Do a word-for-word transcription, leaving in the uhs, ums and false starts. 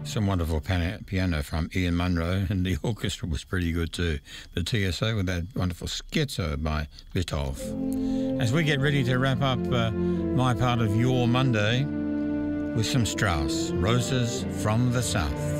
Some wonderful piano from Ian Munro, and the orchestra was pretty good too. The T S O with that wonderful Scherzo by Vitov. As we get ready to wrap up uh, my part of your Monday with some Strauss, Roses from the South.